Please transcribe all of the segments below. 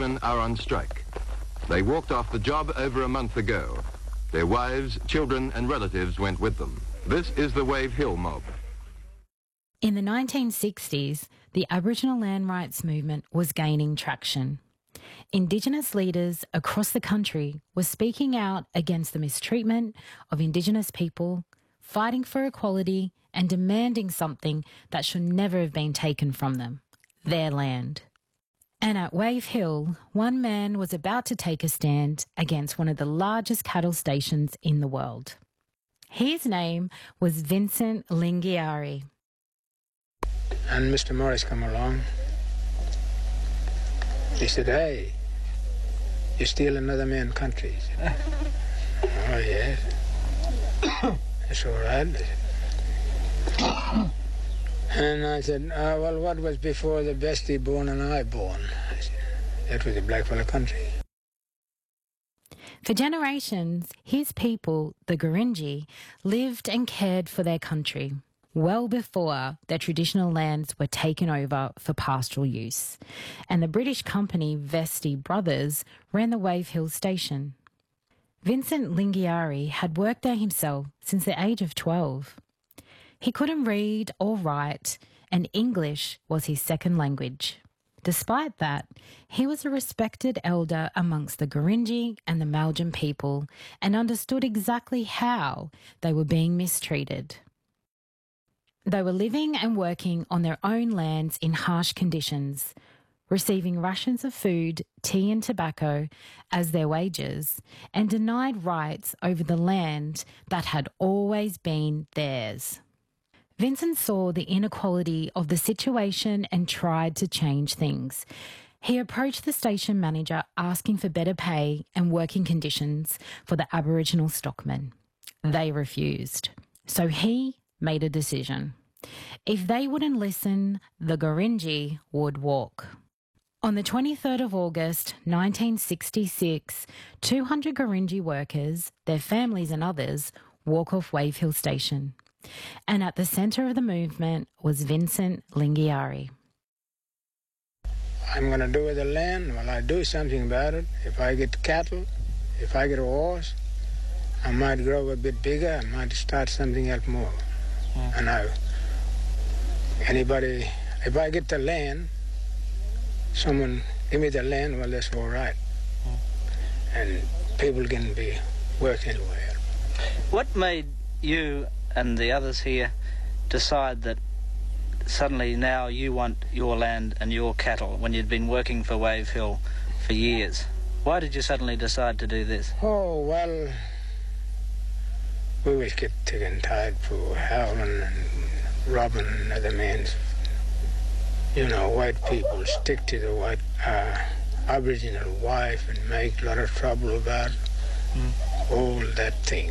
fishermen are on strike. They walked off the job over a month ago. Their wives, children and relatives went with them. This is the Wave Hill mob. In the 1960s, the Aboriginal land rights movement was gaining traction. Indigenous leaders across the country were speaking out against the mistreatment of Indigenous people, fighting for equality and demanding something that should never have been taken from them, their land. And at Wave Hill, one man was about to take a stand against one of the largest cattle stations in the world. His name was Vincent Lingiari. And Mr. Morris come along. He said, "Hey, you steal another man's country." He said, "Oh, yes." "It's all right." And I said, "Well, what was before the bestie born and I born?" I said, "That was the blackfella country." For generations, his people, the Gurindji, lived and cared for their country, well before their traditional lands were taken over for pastoral use. And the British company Vestey Brothers ran the Wave Hill station. Vincent Lingiari had worked there himself since the age of 12. He couldn't read or write, and English was his second language. Despite that, he was a respected elder amongst the Gurindji and the Maljan people and understood exactly how they were being mistreated. They were living and working on their own lands in harsh conditions, receiving rations of food, tea and tobacco as their wages, and denied rights over the land that had always been theirs. Vincent saw the inequality of the situation and tried to change things. He approached the station manager asking for better pay and working conditions for the Aboriginal stockmen. They refused. So he made a decision. If they wouldn't listen, the Gurindji would walk. On the 23rd of August 1966, 200 Gurindji workers, their families and others, walk off Wave Hill Station. And at the centre of the movement was Vincent Lingiari. I'm going to do with the land, well, I do something about it. If I get cattle, if I get a horse, I might grow a bit bigger, I might start something else more. And if I get the land, someone give me the land, well, that's all right. And people can be working anywhere. What made you and the others here decide that suddenly now you want your land and your cattle when you'd been working for Wave Hill for years? Why did you suddenly decide to do this? Oh, well, we was get sick and tired for howling and robbing other men's, white people stick to the white Aboriginal wife and make a lot of trouble about all that thing.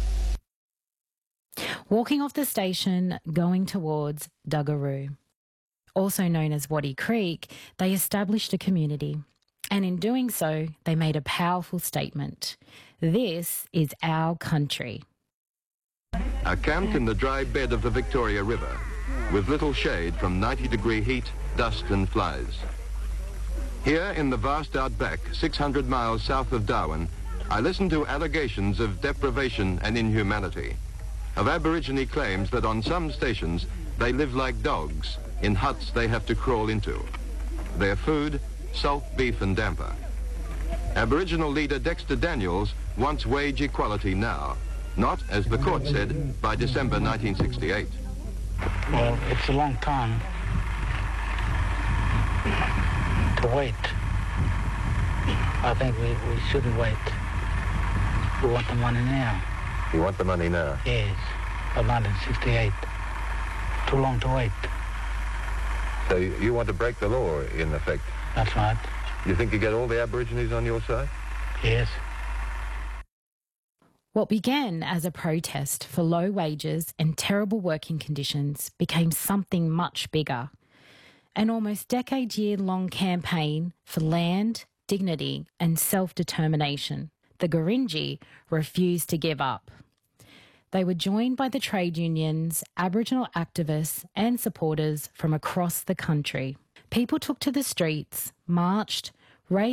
Walking off the station, going towards Duggaroo, also known as Waddy Creek, they established a community. And in doing so, they made a powerful statement. This is our country. Are camped in the dry bed of the Victoria River, with little shade from 90-degree heat, dust and flies. Here in the vast outback, 600 miles south of Darwin, I listen to allegations of deprivation and inhumanity, of Aborigine claims that on some stations they live like dogs, in huts they have to crawl into. Their food, salt beef and damper. Aboriginal leader Dexter Daniels wants wage equality now, not, as the court said, by December 1968. Well, it's a long time to wait. I think we shouldn't wait. We want the money now. You want the money now? Yes, but 1968. Too long to wait. So you want to break the law, in effect? That's right. You think you get all the Aborigines on your side? Yes. What began as a protest for low wages and terrible working conditions became something much bigger. An almost decade-year-long campaign for land, dignity and self-determination. The Gurindji refused to give up. They were joined by the trade unions, Aboriginal activists and supporters from across the country. People took to the streets, marched, raised